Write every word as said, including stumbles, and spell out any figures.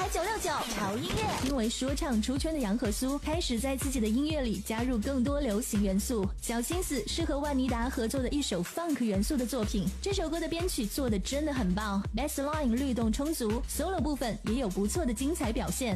百九六九潮音乐。因为说唱出圈的杨和苏开始在自己的音乐里加入更多流行元素，小心思是和万妮达合作的一首 funk 元素的作品。这首歌的编曲做的真的很棒， bassline 律动充足， solo 部分也有不错的精彩表现。